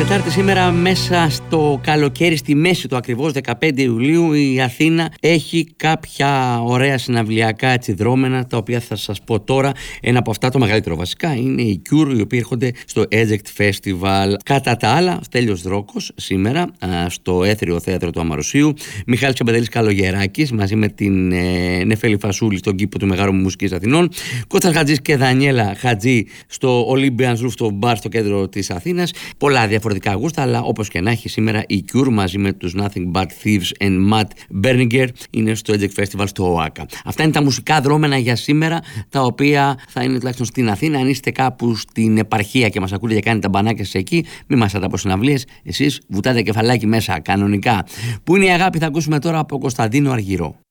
Τετάρτη σήμερα μέσα στο καλοκαίρι, στη μέση του ακριβώς 15 Ιουλίου, η Αθήνα έχει κάποια ωραία συναυλιακά δρόμενα, τα οποία θα σας πω τώρα. Ένα από αυτά, το μεγαλύτερο βασικά, είναι οι Cure, οι οποίοι έρχονται στο Eject Festival. Κατά τα άλλα, Στέλιος Δρόκος σήμερα στο Έθριο Θέατρο του Αμαροσείου, Μιχάλης Τσαμπεδέλης Καλογεράκης μαζί με την Νεφέλη Φασούλη στον κήπο του Μεγάρου Μουσικής Αθηνών, Κώστας Χατζής και Δανιέλα Χατζή στο Olympians Rooftop Bar στο κέντρο της Αθήνας. Πολλά διαφορετικά γούστα, αλλά όπως και να έχει, σήμερα η Cure μαζί με τους Nothing But Thieves and Matt Berninger είναι στο Eject Festival στο ΟΑΚΑ. Αυτά είναι τα μουσικά δρόμενα για σήμερα, τα οποία θα είναι τουλάχιστον στην Αθήνα. Αν είστε κάπου στην επαρχία και μας ακούτε και κάνετε τα μπανάκια σας εκεί, μην μας από συναυλίες, εσείς βουτάτε κεφαλάκι μέσα κανονικά. Πού είναι η αγάπη, θα ακούσουμε τώρα από Κωνσταντίνο Αργυρό.